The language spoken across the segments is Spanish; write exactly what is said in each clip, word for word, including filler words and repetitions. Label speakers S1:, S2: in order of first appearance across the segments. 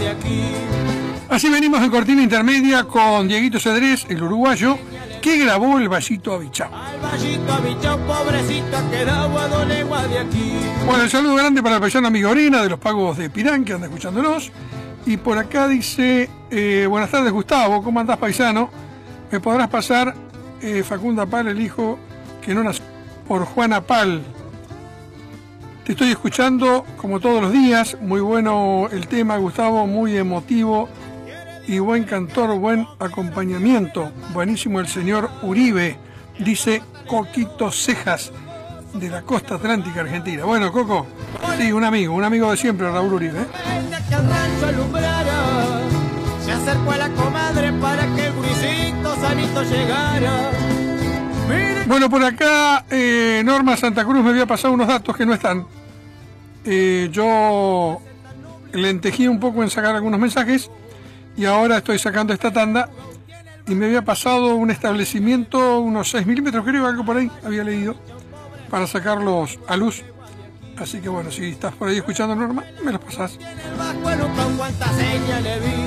S1: aquí.
S2: Así venimos en cortina intermedia con Dieguito Cedrés, el uruguayo, que grabó el Vallito Abichao.
S1: Al Vallito Abichao, pobrecita, quedaba a dos leguas de aquí.
S2: Bueno, el saludo grande para el paisano amigo Orena de los Pagos de Pirán, que anda escuchándonos. Y por acá dice, eh, buenas tardes Gustavo, ¿cómo andás paisano? ¿Me podrás pasar eh, Facunda Pal, el hijo que no nació, por Juana Pal? Te estoy escuchando como todos los días, muy bueno el tema Gustavo, muy emotivo y buen cantor, buen acompañamiento. Buenísimo el señor Uribe, dice Coquito Cejas, de la costa atlántica argentina. Bueno, Coco, sí, un amigo, un amigo de siempre, Raúl Uribe. ¿eh?
S1: Que al rancho alumbrara, se acercó a la comadre para que el gurisito sanito llegara. Mire.
S2: Bueno, por acá eh, Norma Santa Cruz me había pasado unos datos que no están. Eh, yo lentejí un poco en sacar algunos mensajes y ahora estoy sacando esta tanda y me había pasado un establecimiento, unos seis milímetros creo, algo por ahí, había leído, para sacarlos a luz. Así que bueno, si estás por ahí escuchando, Norma, me los pasás.
S1: Bueno, con cuánta seña le vi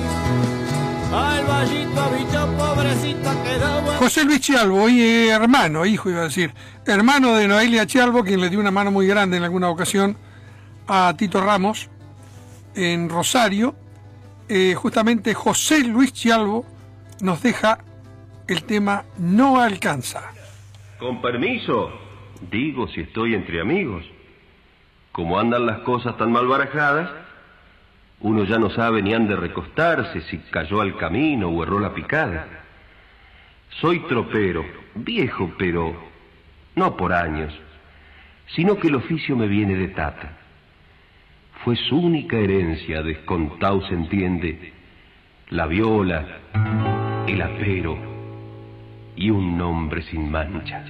S1: al Vallito Abichao, pobrecita, quedaba.
S2: José Luis Chialvo, y eh, hermano, hijo iba a decir, hermano de Noelia Chialvo, quien le dio una mano muy grande en alguna ocasión a Tito Ramos en Rosario. Eh, justamente José Luis Chialvo nos deja el tema No Alcanza.
S3: Con permiso, digo si estoy entre amigos. Como andan las cosas tan mal barajadas, uno ya no sabe ni ande recostarse, si cayó al camino o erró la picada. Soy tropero, viejo, pero no por años, sino que el oficio me viene de tata. Fue su única herencia, descontado se entiende, la viola, el apero y un nombre sin mancha.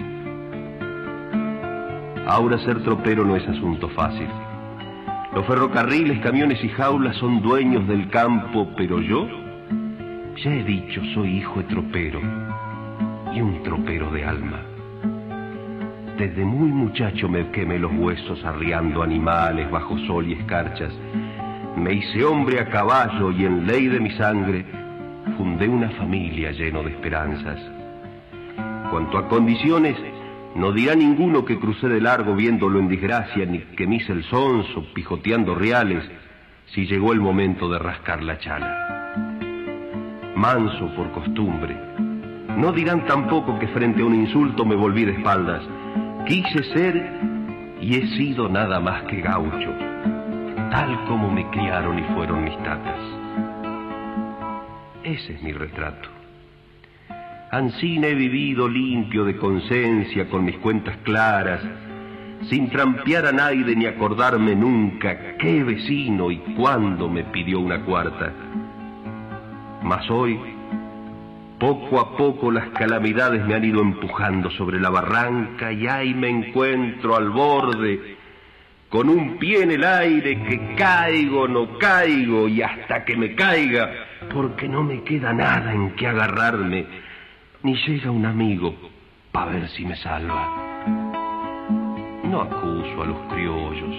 S3: Ahora ser tropero no es asunto fácil. Los ferrocarriles, camiones y jaulas son dueños del campo, pero yo, ya he dicho, soy hijo de tropero y un tropero de alma. Desde muy muchacho me quemé los huesos arriando animales bajo sol y escarchas. Me hice hombre a caballo y en ley de mi sangre fundé una familia lleno de esperanzas. Cuanto a condiciones, no dirá ninguno que crucé de largo viéndolo en desgracia, ni que me hice el sonso pijoteando reales, si llegó el momento de rascar la chala. Manso por costumbre, no dirán tampoco que frente a un insulto me volví de espaldas. Quise ser y he sido nada más que gaucho, tal como me criaron y fueron mis tatas. Ese es mi retrato. Ansina he vivido limpio de conciencia, con mis cuentas claras, sin trampear a nadie ni acordarme nunca qué vecino y cuándo me pidió una cuarta. Mas hoy, poco a poco las calamidades me han ido empujando sobre la barranca y ahí me encuentro al borde, con un pie en el aire, que caigo, no caigo y hasta que me caiga, porque no me queda nada en que agarrarme, ni llega un amigo pa' ver si me salva. No acuso a los criollos.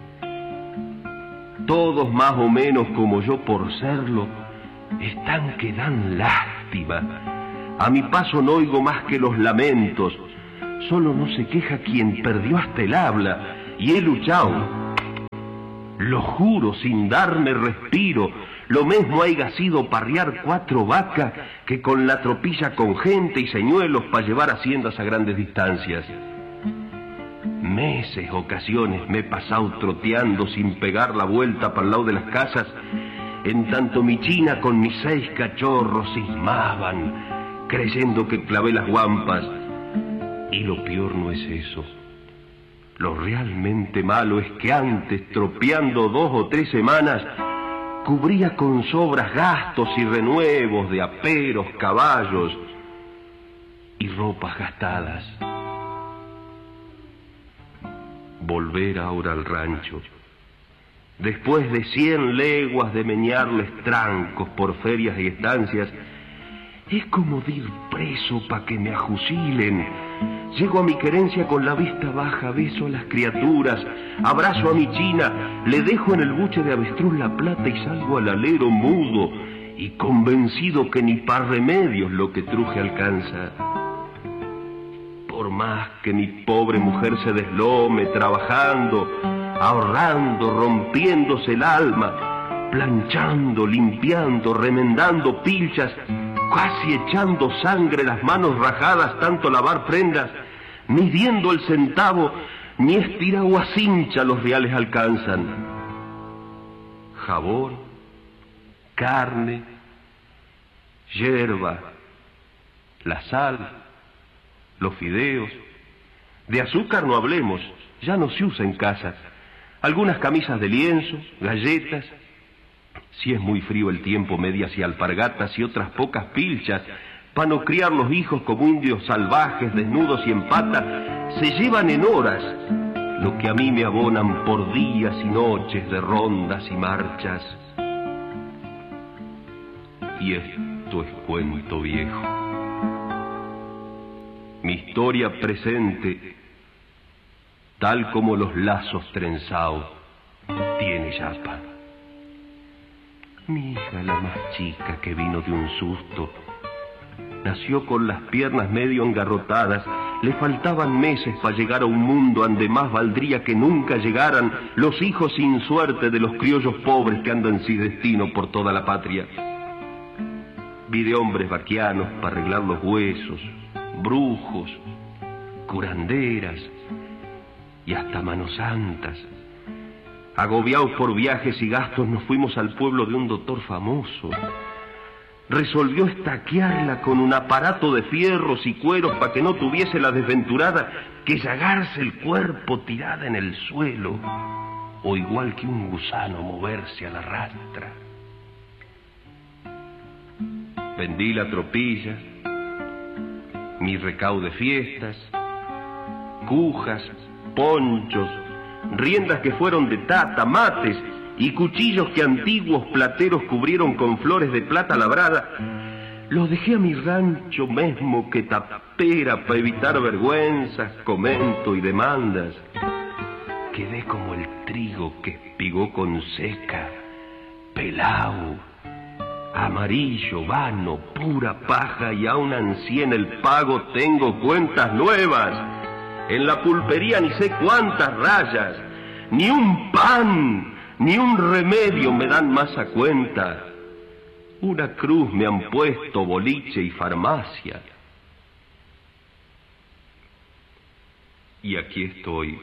S3: Todos más o menos como yo por serlo, están que dan lástima. A mi paso no oigo más que los lamentos. Solo no se queja quien perdió hasta el habla, y he luchado, lo juro, sin darme respiro. Lo mismo haiga sido parrear cuatro vacas que con la tropilla con gente y señuelos para llevar haciendas a grandes distancias. Meses, ocasiones me he pasado troteando sin pegar la vuelta para el lado de las casas, en tanto mi china con mis seis cachorros cismaban, creyendo que clavé las guampas. Y lo peor no es eso. Lo realmente malo es que antes, tropeando dos o tres semanas, cubría con sobras gastos y renuevos de aperos, caballos y ropas gastadas. Volver ahora al rancho, después de cien leguas de meñarles trancos por ferias y estancias, es como de ir preso pa' que me ajusilen, Llego a mi querencia con la vista baja, beso a las criaturas, abrazo a mi china, le dejo en el buche de avestruz la plata y salgo al alero mudo y convencido que ni pa' remedios lo que truje alcanza. Por más que mi pobre mujer se deslome trabajando, ahorrando, rompiéndose el alma, planchando, limpiando, remendando pilchas, casi echando sangre, las manos rajadas, tanto lavar prendas, midiendo el centavo, ni espiragua cincha los reales alcanzan. Jabón, carne, hierba, la sal, los fideos. De azúcar no hablemos, ya no se usa en casa. Algunas camisas de lienzo, galletas. Si es muy frío el tiempo, medias y alpargatas y otras pocas pilchas, para no criar los hijos como indios salvajes, desnudos y en pata, se llevan en horas lo que a mí me abonan por días y noches de rondas y marchas. Y esto es cuento viejo. Mi historia presente, tal como los lazos trenzados, tiene yapa. Mi hija, la más chica, que vino de un susto, nació con las piernas medio engarrotadas. Le faltaban meses para llegar a un mundo ande más valdría que nunca llegaran los hijos sin suerte de los criollos pobres que andan sin destino por toda la patria. Vi de hombres vaquianos para arreglar los huesos, brujos, curanderas y hasta manos santas. Agobiados por viajes y gastos, nos fuimos al pueblo de un doctor famoso. Resolvió estaquearla con un aparato de fierros y cueros para que no tuviese la desventurada que llagarse el cuerpo tirada en el suelo, o igual que un gusano moverse a la rastra. Vendí la tropilla, mi recaudo de fiestas, cujas, ponchos, riendas que fueron de tata, mates y cuchillos que antiguos plateros cubrieron con flores de plata labrada. Los dejé a mi rancho mesmo que tapera para evitar vergüenzas, comento y demandas. Quedé como el trigo que espigó con seca, pelao, amarillo, vano, pura paja, y aún ansí en el pago tengo cuentas nuevas. En la pulpería ni sé cuántas rayas, ni un pan, ni un remedio me dan más a cuenta. Una cruz me han puesto, boliche y farmacia. Y aquí estoy,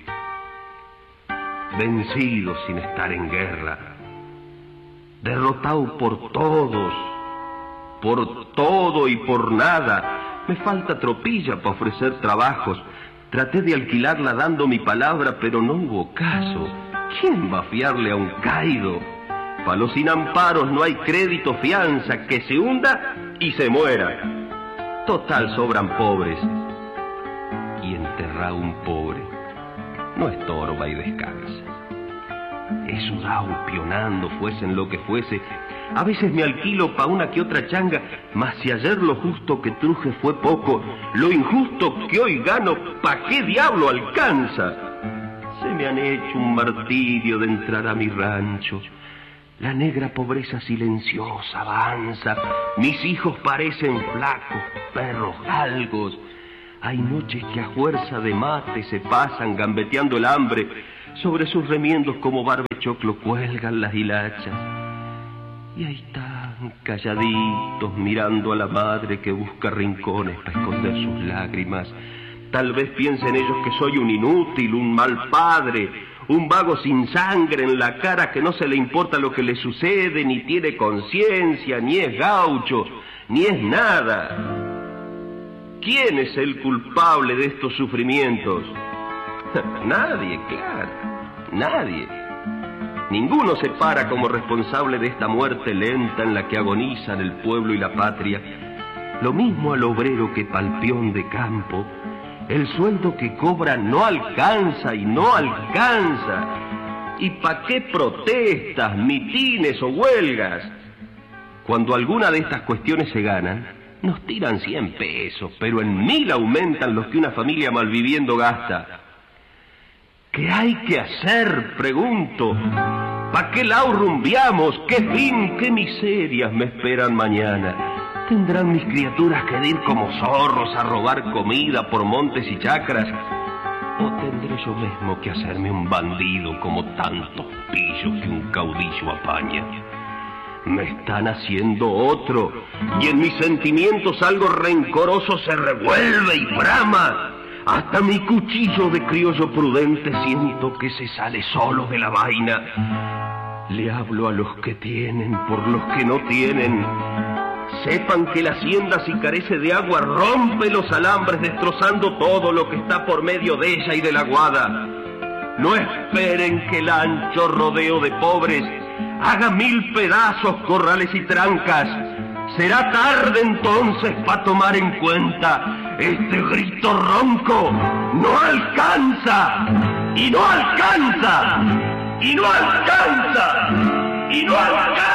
S3: vencido sin estar en guerra, derrotado por todos, por todo y por nada. Me falta tropilla para ofrecer trabajos. Traté de alquilarla dando mi palabra, pero no hubo caso. ¿Quién va a fiarle a un caído? Para los sin amparos no hay crédito, fianza, que se hunda y se muera. Total, sobran pobres. Y enterrar un pobre no estorba y descansa. He sudado pionando, fuesen lo que fuese. A veces me alquilo pa' una que otra changa, mas si ayer lo justo que truje fue poco, lo injusto que hoy gano, ¿pa' qué diablo alcanza? Se me han hecho un martirio de entrar a mi rancho. La negra pobreza silenciosa avanza. Mis hijos parecen flacos, perros galgos. Hay noches que a fuerza de mate se pasan gambeteando el hambre. Sobre sus remiendos como barbechoclo cuelgan las hilachas. Y ahí están, calladitos, mirando a la madre que busca rincones para esconder sus lágrimas. Tal vez piensen ellos que soy un inútil, un mal padre, un vago sin sangre en la cara que no se le importa lo que le sucede, ni tiene conciencia, ni es gaucho, ni es nada. ¿Quién es el culpable de estos sufrimientos? Nadie, claro, nadie. Ninguno se para como responsable de esta muerte lenta en la que agonizan el pueblo y la patria. Lo mismo al obrero que pa'l peón de campo. El sueldo que cobra no alcanza y no alcanza. ¿Y pa' qué protestas, mitines o huelgas? Cuando alguna de estas cuestiones se ganan, Nos tiran cien pesos, pero en mil aumentan los que una familia malviviendo gasta. ¿Qué hay que hacer? Pregunto. ¿Pa' qué lado rumbiamos? ¿Qué fin, qué miserias me esperan mañana? ¿Tendrán mis criaturas que ir como zorros a robar comida por montes y chacras? ¿O tendré yo mismo que hacerme un bandido como tantos pillos que un caudillo apaña? Me están haciendo otro, y en mis sentimientos algo rencoroso se revuelve y brama. Hasta mi cuchillo de criollo prudente siento que se sale solo de la vaina. Le hablo a los que tienen por los que no tienen. Sepan que la hacienda, si carece de agua, rompe los alambres destrozando todo lo que está por medio de ella y de la guada. No esperen que el ancho rodeo de pobres haga mil pedazos corrales y trancas. Será tarde entonces para tomar en cuenta. Este grito ronco no alcanza, y no alcanza, y no alcanza, y no alcanza.